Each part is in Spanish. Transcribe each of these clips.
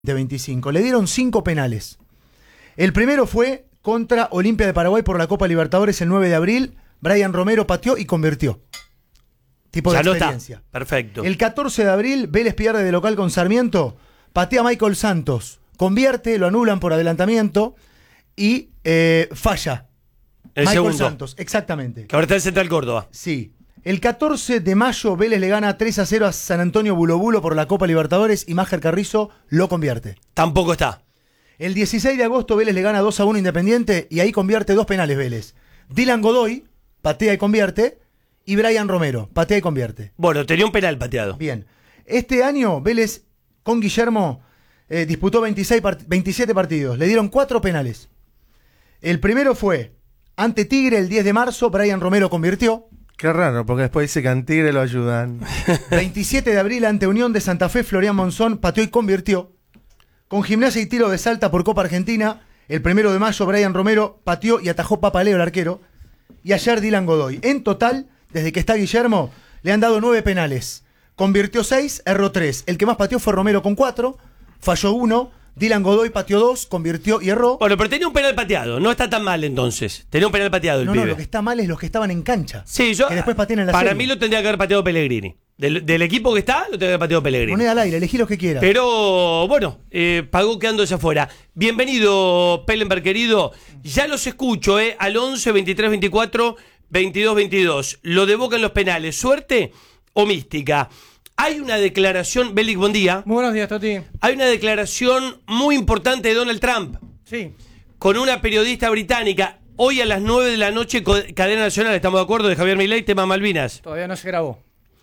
de 25. Le dieron 5 penales. El primero fue contra Olimpia de Paraguay por la Copa Libertadores el 9 de abril. Brian Romero pateó y convirtió. Tipo de experiencia. Perfecto. El 14 de abril, Vélez pierde de local con Sarmiento. Patea Michael Santos. Convierte, lo anulan por adelantamiento y falla. El Michael segundo. Santos, exactamente. Que ahora está el Central Córdoba. Sí. El 14 de mayo, Vélez le gana 3-0 a San Antonio Bulo Bulo por la Copa Libertadores y Máger Carrizo lo convierte. Tampoco está. El 16 de agosto, Vélez le gana 2-1 Independiente y ahí convierte 2 penales Vélez. Dylan Godoy patea y convierte y Brian Romero patea y convierte. Bueno, tenía un penal pateado. Bien. Este año, Vélez con Guillermo disputó 27 partidos. Le dieron 4 penales. El primero fue ante Tigre el 10 de marzo, Brian Romero convirtió. Qué raro, porque después dice que a Tigre lo ayudan. 27 de abril ante Unión de Santa Fe, Florian Monzón pateó y convirtió. Con Gimnasia y Tiro de Salta por Copa Argentina, el 1 de mayo Brian Romero pateó y atajó Papaleo, el arquero. Y ayer Dylan Godoy. En total, desde que está Guillermo, le han dado 9 penales. Convirtió 6, erró 3. El que más pateó fue Romero con 4, falló 1. Dylan Godoy pateó 2, convirtió y erró. Bueno, pero tenía un penal pateado. No está tan mal entonces. Tenía un penal pateado el pibe. No, lo que está mal es los que estaban en cancha. Sí, yo. Que después patean en la para serie. mí lo tendría que haber pateado Pellegrini. Del equipo que está, lo tendría que haber pateado Pellegrini. Moneda al aire, elegí los que quieras. Pero bueno, pagó quedándose afuera. Bienvenido, Pellenberg querido. Ya los escucho, al 11 23 24 22 22. Lo de Boca en los penales, ¿suerte o mística? Hay una declaración, Belic, buen día. Muy buenos días, Toti. Hay una declaración muy importante de Donald Trump. Sí. Con una periodista británica. Hoy a las 9 de la noche, cadena nacional, ¿estamos de acuerdo? De Javier Milei, tema Malvinas. Todavía no se grabó.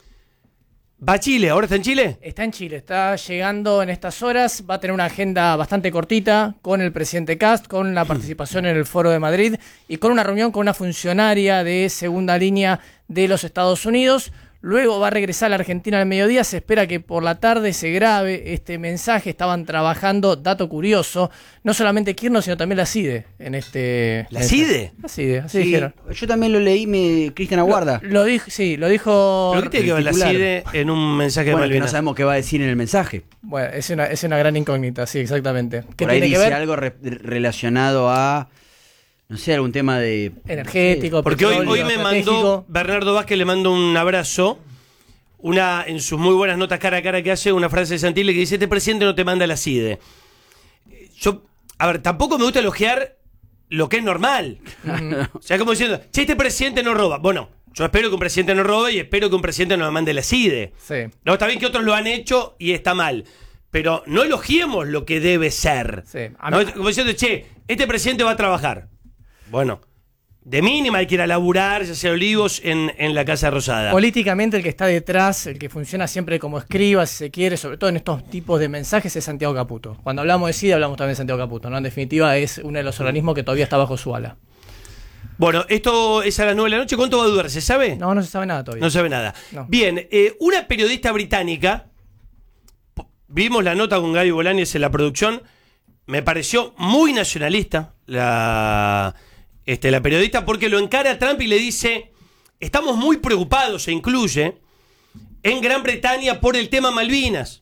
¿Va a Chile? ¿Ahora está en Chile? Está en Chile, está llegando en estas horas. Va a tener una agenda bastante cortita con el presidente Kast, con la participación en el Foro de Madrid y con una reunión con una funcionaria de segunda línea de los Estados Unidos. Luego va a regresar a la Argentina al mediodía. Se espera que por la tarde se grabe este mensaje. Estaban trabajando, dato curioso, no solamente Kirchner, sino también la CIDE en este. ¿La CIDE? La CIDE, así Sí, dijeron. yo también lo leí, Cristian Aguarda. Lo dijo, sí, lo dijo. ¿Pero qué tiene que ver la titular. CIDE en un mensaje de Bueno, que no Malvinas? sabemos qué va a decir en el mensaje. Bueno, es una gran incógnita, sí, exactamente. ¿Qué Por ahí tiene que dice ver? algo relacionado a, no sé, algún tema de... Energético, Porque hoy petróleo, me estratégico. mandó, Bernardo Vázquez le mando un abrazo, en sus muy buenas notas cara a cara que hace, una frase de Santilli que dice: este presidente no te manda la CIDE. Yo, a ver, tampoco me gusta elogiar lo que es normal. O sea, como diciendo, che, este presidente no roba. Bueno, yo espero que un presidente no robe y espero que un presidente no me mande la CIDE. Sí. No, está bien que otros lo han hecho y está mal. Pero no elogiemos lo que debe ser. Sí. ¿No? Como diciendo, che, este presidente va a trabajar. Bueno, de mínima hay que ir a laburar, ya sea Olivos, en la Casa Rosada. Políticamente el que está detrás, el que funciona siempre como escriba, si se quiere, sobre todo en estos tipos de mensajes, es Santiago Caputo. Cuando hablamos de CIDE hablamos también de Santiago Caputo, ¿no? En definitiva es uno de los organismos que todavía está bajo su ala. Bueno, esto es a las 9 de la noche. ¿Cuánto va a durar? ¿Se sabe? No, no se sabe nada todavía. No sabe nada. No. Bien, una periodista británica, vimos la nota con Gaby Bolaños en la producción, me pareció muy nacionalista la periodista, porque lo encara a Trump y le dice: estamos muy preocupados, se incluye, en Gran Bretaña por el tema Malvinas.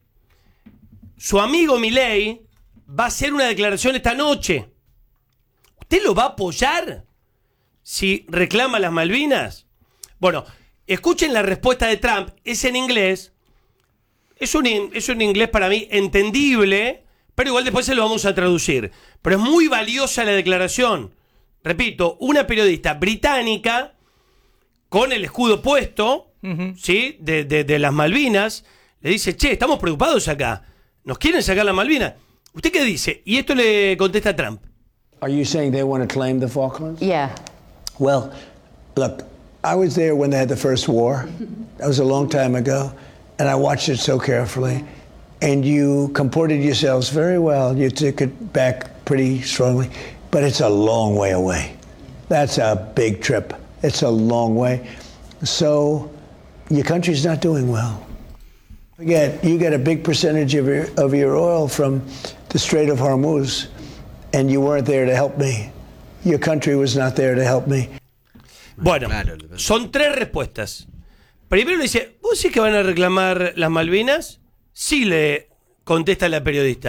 Su amigo Milei va a hacer una declaración esta noche. ¿Usted lo va a apoyar si reclama las Malvinas? Bueno, escuchen la respuesta de Trump, es en inglés. Es un inglés para mí entendible, pero igual después se lo vamos a traducir. Pero es muy valiosa la declaración. Repito, una periodista británica con el escudo puesto, ¿sí? de las Malvinas, le dice: che, estamos preocupados acá. ¿Nos quieren sacar las Malvinas? ¿Usted qué dice? Y esto le contesta Trump. Are you saying they want to claim the Falklands? Yeah. Well, look, I was there when they had the first war. That was a long time ago, and I watched it so carefully. And you comported yourselves very well. You took it back pretty strongly, but it's a long way away. That's a big trip. It's a long way. So your country's not doing well. Forget, you get a big percentage of your oil from the Strait of Hormuz, and you weren't there to help me. Your country was not there to help me. Bueno, son 3 respuestas. Primero le dice: ¿vos sí que van a reclamar las Malvinas? Sí, le Contesta la periodista.